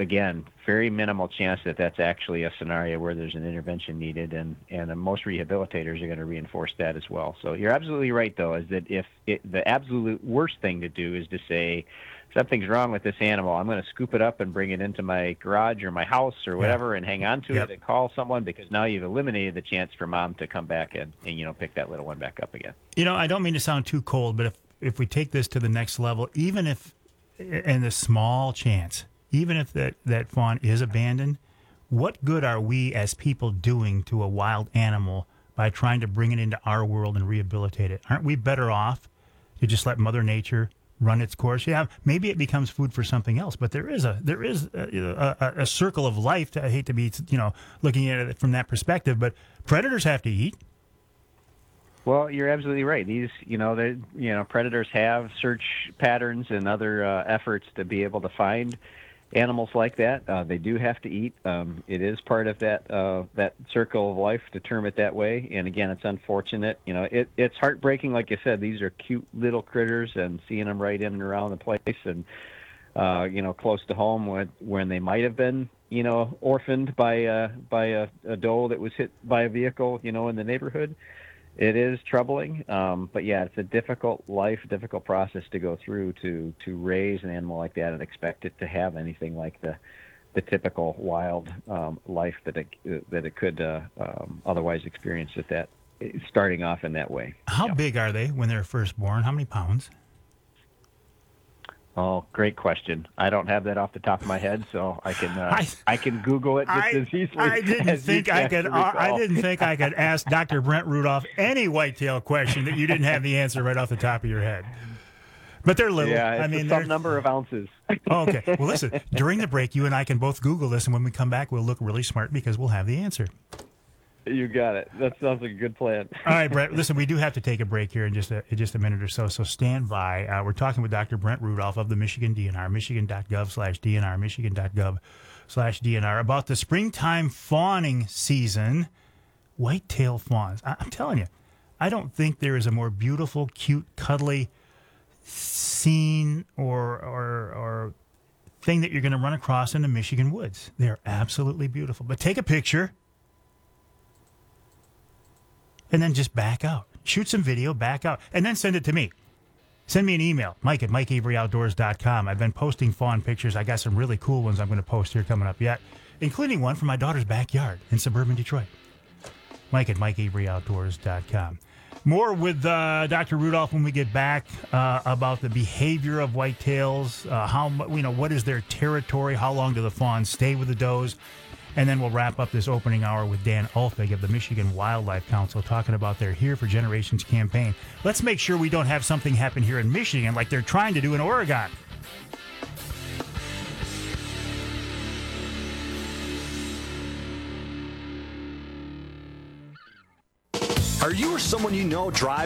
again, very minimal chance that that's actually a scenario where there's an intervention needed, and most rehabilitators are going to reinforce that as well. So you're absolutely right, though, is that the absolute worst thing to do is to say, something's wrong with this animal, I'm going to scoop it up and bring it into my garage or my house or whatever and hang on to it and call someone, because now you've eliminated the chance for mom to come back and pick that little one back up again. I don't mean to sound too cold, but if we take this to the next level, even if, and the small chance, even if that fawn is abandoned, what good are we as people doing to a wild animal by trying to bring it into our world and rehabilitate it? Aren't we better off to just let Mother Nature run its course? Yeah, maybe it becomes food for something else, but there is a circle of life. I hate to be looking at it from that perspective, but predators have to eat. Well, you're absolutely right. These, predators have search patterns and other efforts to be able to find animals like that. They do have to eat. It is part of that circle of life, to term it that way. And again, it's unfortunate. It's heartbreaking. Like you said, these are cute little critters, and seeing them right in and around the place, and close to home when they might have been, orphaned by a doe that was hit by a vehicle, in the neighborhood. It is troubling, but yeah, it's a difficult process to go through to raise an animal like that and expect it to have anything like the typical wild life that it could otherwise experience at that, starting off in that way. How big are they when they're first born? How many pounds? Oh, great question. I don't have that off the top of my head, so I can Google it just as easily. I didn't think I could ask Dr. Brent Rudolph any whitetail question that you didn't have the answer right off the top of your head. But they're little. Yeah, it's some number of ounces. Oh, okay. Well, listen, during the break, you and I can both Google this, and when we come back, we'll look really smart because we'll have the answer. You got it. That sounds like a good plan. All right, Brent. Listen, we do have to take a break here in just a minute or so. So stand by. We're talking with Dr. Brent Rudolph of the Michigan DNR, michigan.gov/DNR, michigan.gov/DNR, about the springtime fawning season, whitetail fawns. I'm telling you, I don't think there is a more beautiful, cute, cuddly scene or thing that you're going to run across in the Michigan woods. They're absolutely beautiful. But take a picture, and then just back out. Shoot some video, back out, and then send it to me. Send me an email, Mike@MikeAveryOutdoors.com. I've been posting fawn pictures. I got some really cool ones I'm going to post here coming up yet, including one from my daughter's backyard in suburban Detroit. Mike@MikeAveryOutdoors.com. More with Dr. Rudolph when we get back about the behavior of whitetails, what is their territory, how long do the fawns stay with the does, and then we'll wrap up this opening hour with Dan Ulfig of the Michigan Wildlife Council talking about their Here for Generations campaign. Let's make sure we don't have something happen here in Michigan like they're trying to do in Oregon. Are you or someone you know drive